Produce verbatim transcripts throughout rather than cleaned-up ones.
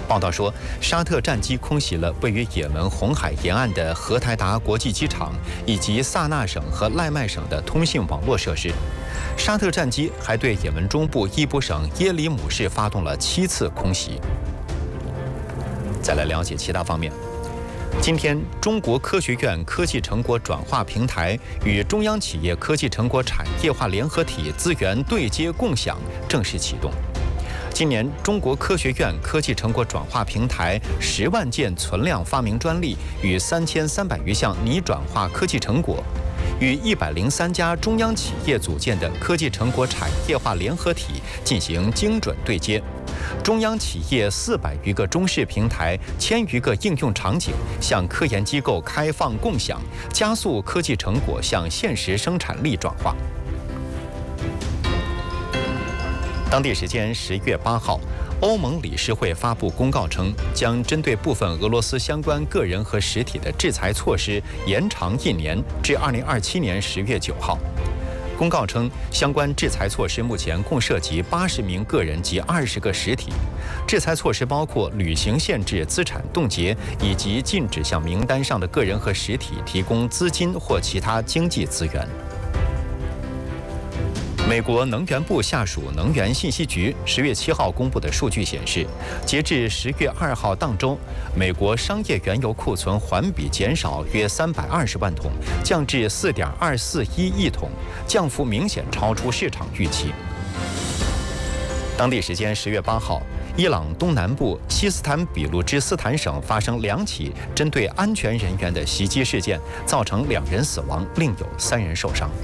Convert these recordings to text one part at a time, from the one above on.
报道说，沙特战机空袭了位于也门红海沿岸的荷台达国际机场以及萨那省和赖麦省的通信网络设施。沙特战机还对也门中部伊布省耶里姆市发动了七次空袭。再来了解其他方面。今天，中国科学院科技成果转化平台与中央企业科技成果产业化联合体资源对接共享正式启动。今年，中国科学院科技成果转化平台十万件存量发明专利与三千三百余项拟转化科技成果，与一百零三家中央企业组建的科技成果产业化联合体进行精准对接。中央企业四百余个中式平台、千余个应用场景向科研机构开放共享，加速科技成果向现实生产力转化。当地时间十月八号，欧盟理事会发布公告称，将针对部分俄罗斯相关个人和实体的制裁措施延长一年，至二零二七年十月九号。公告称，相关制裁措施目前共涉及八十名个人及二十个实体。制裁措施包括履行限制、资产冻结，以及禁止向名单上的个人和实体提供资金或其他经济资源。美国能源部下属能源信息局十月七号公布的数据显示，截至十月二号当周，美国商业原油库存环比减少约三百二十万桶，降至四点二四一亿桶，降幅明显超出市场预期。当地时间十月八号，伊朗东南部西斯坦比路支斯坦省发生两起针对安全人员的袭击事件，造成两人死亡，另有三人受伤。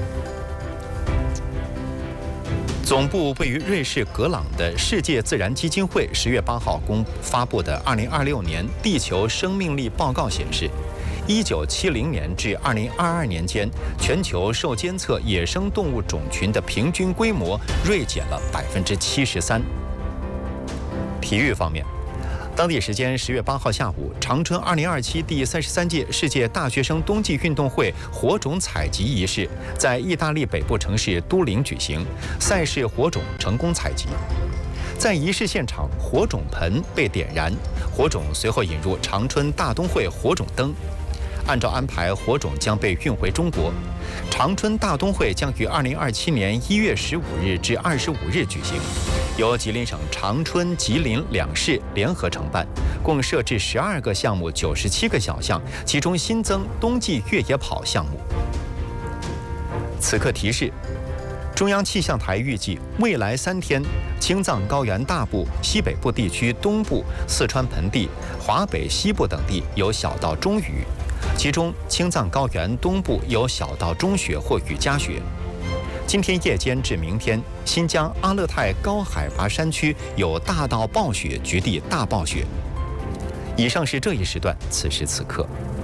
总部位于瑞士格朗的世界自然基金会十月八号公发布的二零二六年地球生命力报告显示，一九七零年至二零二二年间，全球受监测野生动物种群的平均规模锐减了百分之七十三。体育方面，当地时间十月八号下午，长春二零二七第三十三届世界大学生冬季运动会火种采集仪式在意大利北部城市都灵举行，赛事火种成功采集。在仪式现场，火种盆被点燃，火种随后引入长春大冬会火种灯。按照安排，火种将被运回中国。长春大冬会将于二零二七年一月十五日至二十五日举行，由吉林省长春、吉林两市联合承办，共设置十二个项目、九十七个小项，其中新增冬季越野跑项目。此刻提示：中央气象台预计，未来三天，青藏高原大部、西北部地区东部、四川盆地、华北西部等地有小到中雨。其中，青藏高原东部有小到中雪或雨夹雪。今天夜间至明天，新疆阿勒泰高海拔山区有大到暴雪，局地大暴雪。以上是这一时段此时此刻。